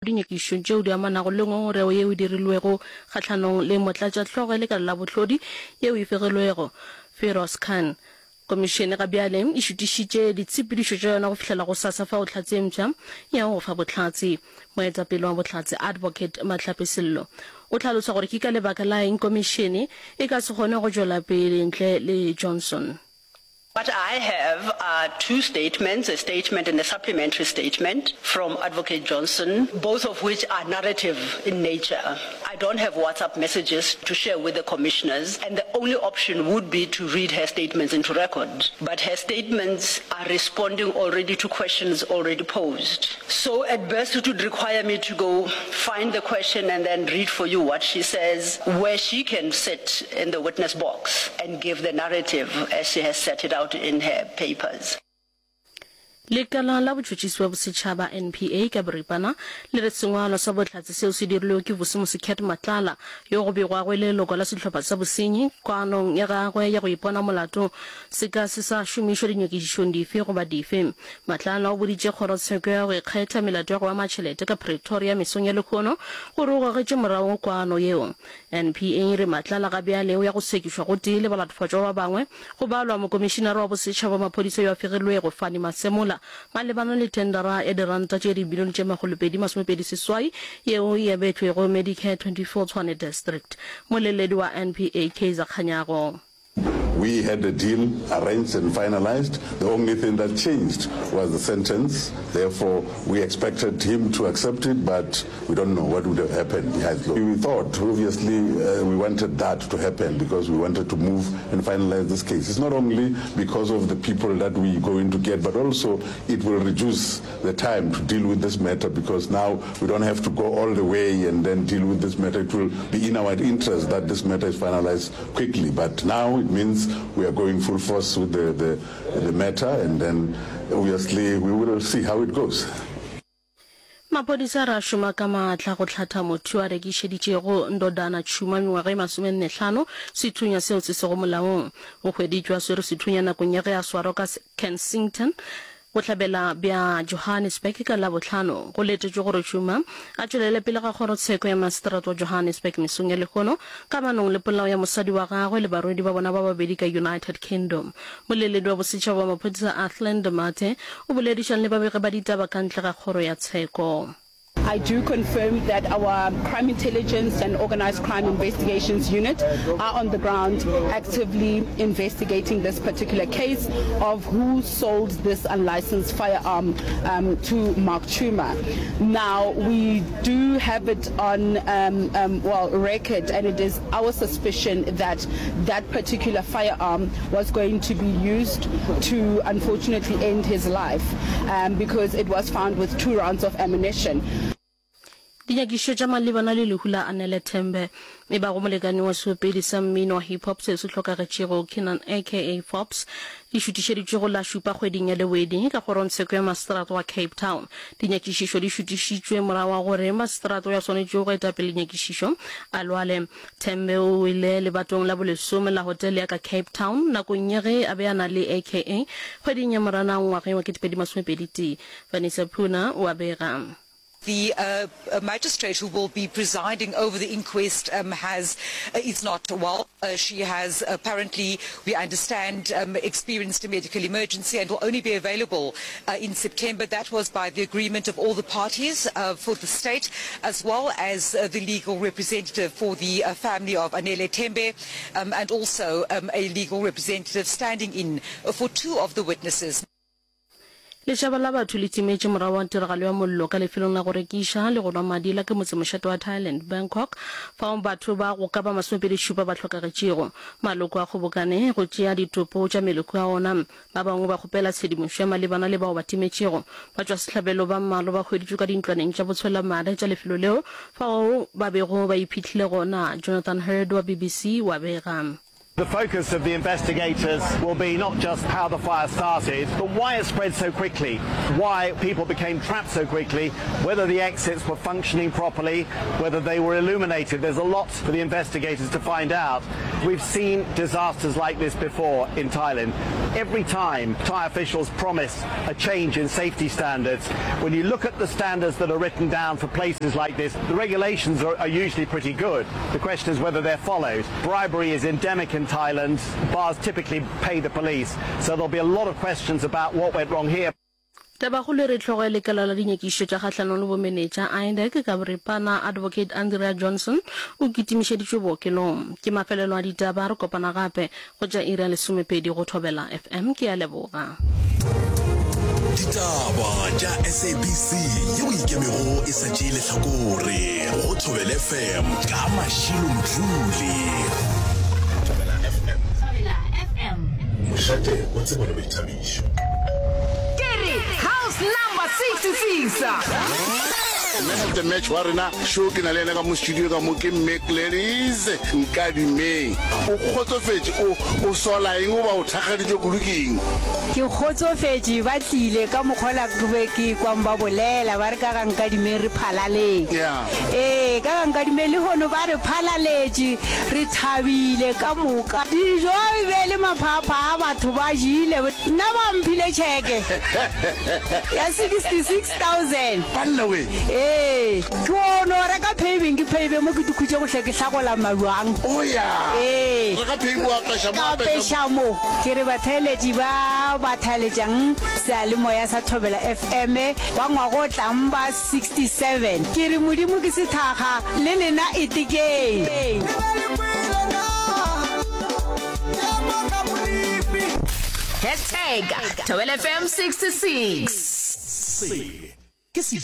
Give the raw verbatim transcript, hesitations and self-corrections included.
dinyekišo tšeo di amanago le ngongorego yeo e dirilwego kgatlhanong le motlatšatlhogo le ka la bohlodi yeo e fegilwego Feroz Khan. Komišene ga bjale e šutišitše ditshepedišo tša yona go fihlela go sasa fa go tlhatse mpša ya go fa bohlatse. Moetapele wa bohlatse Advocate Mahlapi Sello o tlhalosa gore ke ka lebaka la eng komišene e ka se kgone go tšwela pele ntle le Johnson. What I have are two statements, a statement and a supplementary statement from Advocate Johnson, both of which are narrative in nature. I don't have WhatsApp messages to share with the commissioners, and the only option would be to read her statements into record. But her statements are responding already to questions already posed. So at best it would require me to go find the question and then read for you what she says, where she can sit in the witness box and give the narrative as she has set it out in her papers. Lekala la botšhotšhisi wa bosetšhaba N P A ka boripana le re sengwalo sa bohlatse seo se dirilwego ke Vusimusi Matlala yo go begwagwe le leloko la sehlopha sa bosenyi kwanong ya gagwe ya go ipona molato se ka se sa šomišwa dinyekišišong dife goba dife. Matlala o boditše kgorotsheko ya go ikgetha melato ya go ama tšhelete ka Pretoria mesong ya lekgono gore o gogetše morago kwano yeo. N P A re Matlala ga bjale o ya go sekišwa go tee le balatofatšwa ba bangwe go balwa mokomišenara wa bosetšhaba wa maphodisa yo a fegilwego Fani Masemola malebana le tendera ya diranta tše dibilione tše magolopedi masomepedi seswai yeo e abetšwego Medicare twenty-four Tshwane District. Moleledi wa N P A Kaiser Khanyago. We had a deal arranged and finalized. The only thing that changed was the sentence. Therefore, we expected him to accept it, but we don't know what would have happened behind closed doors. We thought, obviously, uh, we wanted that to happen because we wanted to move and finalize this case. It's not only because of the people that we are going to get, but also it will reduce the time to deal with this matter because now we don't have to go all the way and then deal with this matter. It will be in our interest that this matter is finalized quickly. But now it means we are going full force with the, the, the matter, and then obviously we will see how it goes. Maphodisa ra šoma ka maatla go tlhatha motho a rekišeditšego Ndodana Chuma mengwaga e masomehlano sethunya seo se sego molaong go hweditšwa swere sethunya nakong ya ge a swarwa ka Kensington go tlhabela bja Johannesburg ka la botlhano go letetšwe gore Chuma a tšwelele pele ga kgorotsheko ya Magistrate wa Johannesburg mesong ya lekgono ka manong le polao ya mosadi wa gagwe le barwedi ba bona ba babedi ka United Kingdom. Moleledi wa bosetšhaba wa maphodisa Athland Mate o boledišana le babege ba ditaba ka ntle ga kgoro ya tsheko. I do confirm that our Crime Intelligence and Organized Crime Investigations Unit are on the ground actively investigating this particular case of who sold this unlicensed firearm um, to Mark Chuma. Now, we do have it on um, um, well record, and it is our suspicion that that particular firearm was going to be used to unfortunately end his life um, because it was found with two rounds of ammunition. Dinyakišo tša malebana le lehula Anele Tembe e ba go molekane wa seopedi sa mmino wa hip hop se se hlokagetšego Kenan aka Fops di šutišeditšwe go la šupa kgweding ya lewedi ka kgorotsheko ya Magistrate wa Cape Town. Dinyakišišo di šutišitšwe morago wa gore Magistrate ya swanetše go eta pele dinyakišišo a lwale. Tembe o ile lebatong la bolesome la hotel ya ka Cape Town nakong ya ge a be a na le aka kgweding ya moranang ngwageng wa ketepedi masomepedi tee. Vanessa Puna o a bega. The uh, magistrate who will be presiding over the inquest um, has uh, is not well. Uh, she has apparently, we understand, um, experienced a medical emergency and will only be available uh, in September. That was by the agreement of all the parties uh, for the state, as well as uh, the legal representative for the uh, family of Anele Tembe, um, and also um, a legal representative standing in uh, for two of the witnesses. Lešhaba la batho le timetše morago wa tiragalo ya mollo ka lefelong la go rekiša le go nwa madi la ke motsemošate wa Thailand Bangkok fao batho ba go ka ba masomepedi šupa ba hlokagetšego. Maloko a kgobokane go tšea ditopo tša meloko ya ona ba bangwe ba kgopela tshedimošo ya malebana le bao ba timetšego ba tšwa sehlabelo ba mmalo ba hweditšwe ka dintlwaneng tša botshwela mare tša lefelo leo fao ba bego ba iphihlile gona. Jonathan Hurd wa B B C wa bega. The focus of the investigators will be not just how the fire started, but why it spread so quickly, why people became trapped so quickly, whether the exits were functioning properly, whether they were illuminated. There's a lot for the investigators to find out. We've seen disasters like this before in Thailand. Every time Thai officials promise a change in safety standards, when you look at the standards that are written down for places like this, the regulations are, are usually pretty good. The question is whether they're followed. Bribery is endemic in Thailand. Bars typically pay the police, so there'll be a lot of questions about what went wrong here. Tabagolo re tlhoga le kala la dinyekisho tsa gatlhanong le bo manager I N D E C ka boripana Advocate Andrea Johnson o kitimišeditšwe bookelong ke mafelelo a ditaba re kopana gape go tša ira lesomepedi go thobela F M ke a leboga ditaba tša S A B C yeo ikemego e sa tšee lehlakore go thobela F M ka Mashilo Mdluli. Thobela F M Thobela F M mošate o tsebo le boithabišo. House number sixty-six. Man of the match wa rena show ke na le ka mo studio ka mo ke Mcleris Nkadime o khotsofetse o o sola eng o ba o thakgaditse kuluking ke khotsofetse ba tlile ka mokgola kube ke kwamba bolela ba re ka ga Nkadime re phalale eh ka ga Nkadime le hono ba re phalaletse re thabile ka moka dijo be le maphapha a batho ba jile nna ba mphile cheke ya sixty-six thousand banna we eh tsono re ka paving ke pave mo ke dikutse go hleke hlagola malwang o ya eh re ka paving wa ka shama ka peshamo ke re batheleji ba bathalejang sa le moya sa Thobela F M ba ngwago tlamba sixty-seven ke re modimo ke sethaga le lena itikeng Hashtag Thobela F M sixty-six.